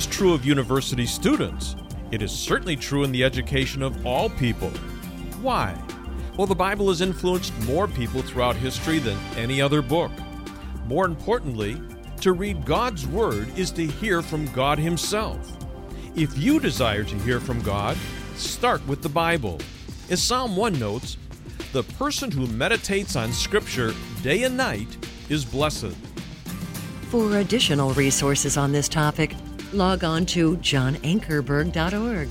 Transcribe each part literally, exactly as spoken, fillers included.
It's true of university students. It is certainly true in the education of all people. Why? Well, the Bible has influenced more people throughout history than any other book. More importantly, to read God's Word is to hear from God Himself. If you desire to hear from God, start with the Bible. As Psalm one notes, the person who meditates on Scripture day and night is blessed. For additional resources on this topic, log on to john ankerberg dot org.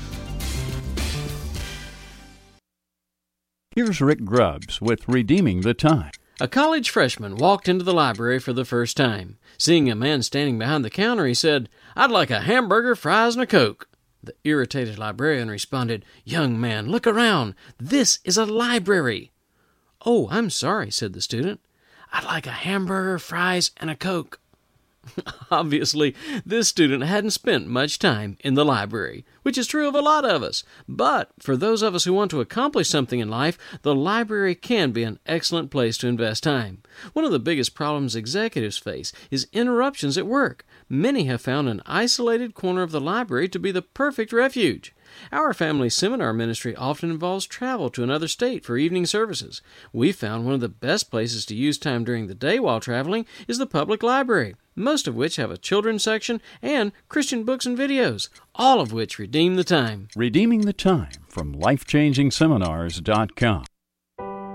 Here's Rick Grubbs with Redeeming the Time. A college freshman walked into the library for the first time. Seeing a man standing behind the counter, he said, "I'd like a hamburger, fries, and a Coke." The irritated librarian responded, "Young man, look around. This is a library." "Oh, I'm sorry," said the student. "I'd like a hamburger, fries, and a Coke." Obviously, this student hadn't spent much time in the library, which is true of a lot of us. But for those of us who want to accomplish something in life, the library can be an excellent place to invest time. One of the biggest problems executives face is interruptions at work. Many have found an isolated corner of the library to be the perfect refuge. Our family seminar ministry often involves travel to another state for evening services. We found one of the best places to use time during the day while traveling is the public library, most of which have a children's section and Christian books and videos, all of which redeem the time. Redeeming the Time from life changing seminars dot com.